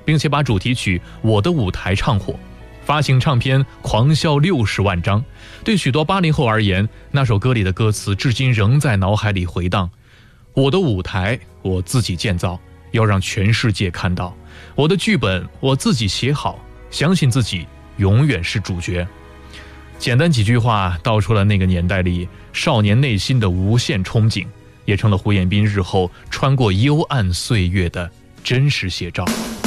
并且把主题曲《我的舞台》唱火，发行唱片狂销60万张。对许多80后而言，那首歌里的歌词至今仍在脑海里回荡。我的舞台我自己建造，要让全世界看到。我的剧本我自己写好，相信自己永远是主角。简单几句话道出了那个年代里少年内心的无限憧憬，也成了胡彦斌日后穿过幽暗岁月的真实写照。